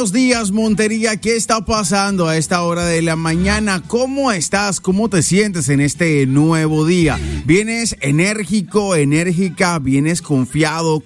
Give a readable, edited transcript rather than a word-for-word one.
buenos días, Montería. ¿Qué está pasando a esta hora de la mañana? ¿Cómo estás? ¿Cómo te sientes en este nuevo día? ¿Vienes enérgico, enérgica? ¿Vienes confiado,